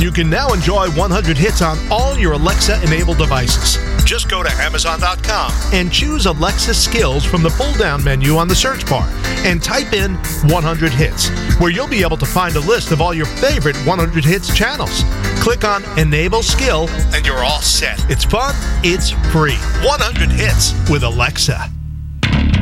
You can now enjoy 100 hits on all your Alexa-enabled devices. Just go to Amazon.com and choose Alexa Skills from the pull-down menu on the search bar and type in 100 hits, where you'll be able to find a list of all your favorite 100 hits channels. Click on Enable Skill and you're all set. It's fun, it's free. 100 hits with Alexa.